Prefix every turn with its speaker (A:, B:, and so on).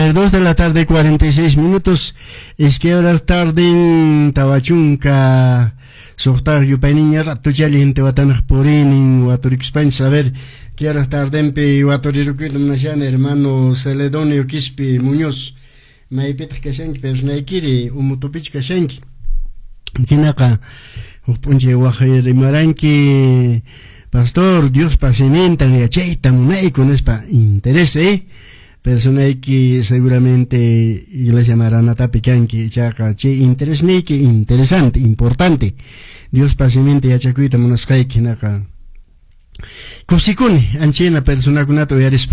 A: ver, 2 de la tarde, 46 minutos. Es que ahora es tarde en Tabachunca. Sohtar yupainiña rato chali gente watanak porinin waturixpan saber que ahora es tarde en pe waturiruquilum nashan hermano Celedonio Quispe Muñoz. Maipita kashanki persnaikiri umutupich kashanki. Kinaka upunche wajir maranki pastor Dios pacienta y acheita munay con espa interés persona que seguramente yo les llamarán a tapicanqui chaca che interés que interesante importante Dios paciente ya chacuita monas kai kinaka cosikuni anchina persona kunato yaris